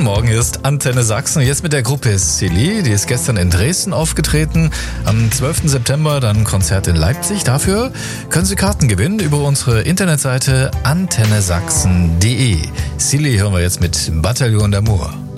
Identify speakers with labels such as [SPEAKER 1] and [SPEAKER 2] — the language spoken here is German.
[SPEAKER 1] Guten Morgen, hier ist Antenne Sachsen. Jetzt mit der Gruppe Silly. Die ist gestern in Dresden aufgetreten. Am 12. September dann ein Konzert in Leipzig. Dafür können Sie Karten gewinnen über unsere Internetseite antennesachsen.de. Silly hören wir jetzt mit Bataillon d'Amour.